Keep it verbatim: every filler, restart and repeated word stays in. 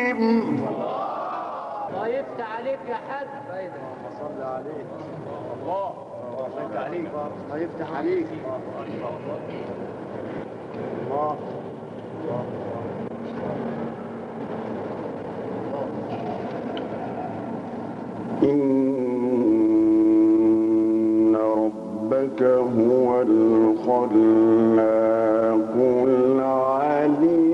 الله يفتح عليك يا حاج. اللهم صل عليك. الله يفتح عليك. الله يفتح عليك. الله إن ربك هو الخلاق العليم.